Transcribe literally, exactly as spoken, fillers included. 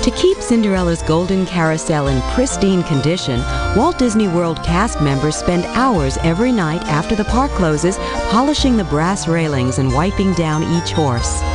To keep Cinderella's golden carousel in pristine condition, Walt Disney World cast members spend hours every night after the park closes polishing the brass railings and wiping down each horse.